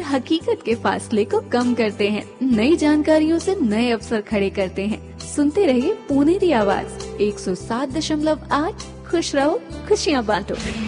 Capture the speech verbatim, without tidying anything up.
हकीकत के फासले को कम करते हैं, नई जानकारियों से नए अवसर खड़े करते हैं। सुनते रहिए पुनेरी आवाज एक सौ सात दशमलव आठ। खुश रहो, खुशियाँ बांटो।